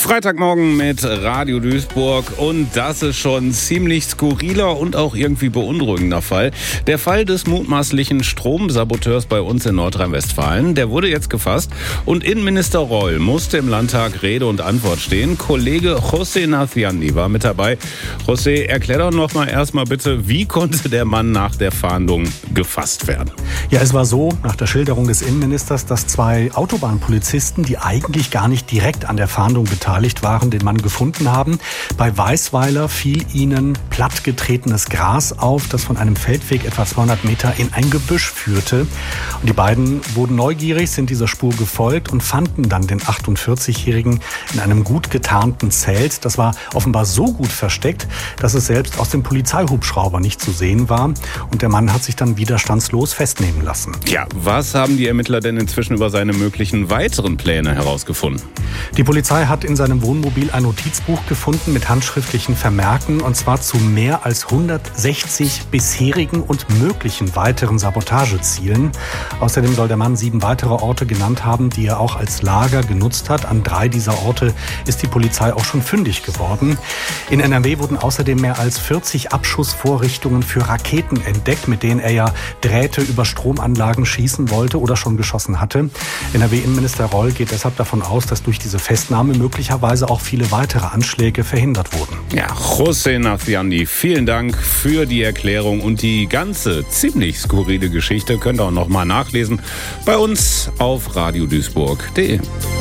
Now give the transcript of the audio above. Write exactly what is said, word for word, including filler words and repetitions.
Freitagmorgen mit Radio Duisburg und das ist schon ein ziemlich skurriler und auch irgendwie beunruhigender Fall. Der Fall des mutmaßlichen Stromsaboteurs bei uns in Nordrhein-Westfalen, der wurde jetzt gefasst und Innenminister Reul musste im Landtag Rede und Antwort stehen. Kollege José Naciandi war mit dabei. José, erklär doch noch mal erstmal bitte, wie konnte der Mann nach der Fahndung gefasst werden? Ja, es war so, nach der Schilderung des Innenministers, dass zwei Autobahnpolizisten, die eigentlich gar nicht direkt an der Fahndung beteiligt waren, den Mann gefunden haben. Bei Weißweiler fiel ihnen plattgetretenes Gras auf, das von einem Feldweg etwa zweihundert Meter in ein Gebüsch führte. Und die beiden wurden neugierig, sind dieser Spur gefolgt und fanden dann den achtundvierzigjährigen in einem gut getarnten Zelt. Das war offenbar so gut versteckt, dass es selbst aus dem Polizeihubschrauber nicht zu sehen war. Und der Mann hat sich dann widerstandslos festnehmen lassen. Ja, was haben die Ermittler denn inzwischen über seine möglichen weiteren Pläne herausgefunden? Die Polizei hat in seinem Wohnmobil ein Notizbuch gefunden mit handschriftlichen Vermerken, und zwar zu mehr als hundertsechzig bisherigen und möglichen weiteren Sabotagezielen. Außerdem soll der Mann sieben weitere Orte genannt haben, die er auch als Lager genutzt hat. An drei dieser Orte ist die Polizei auch schon fündig geworden. In N R W wurden außerdem mehr als vierzig Abschussvorrichtungen für Raketen entdeckt, mit denen er ja Drähte über Stromanlagen schießen wollte oder schon geschossen hatte. N R W-Innenminister Reul geht deshalb davon aus, dass durch diese Festnahme möglicherweise auch viele weitere Anschläge verhindert wurden. Ja, José Naciandi, vielen Dank für die Erklärung und die ganze ziemlich skurrile Geschichte könnt ihr auch noch mal nachlesen bei uns auf radio duisburg punkt de.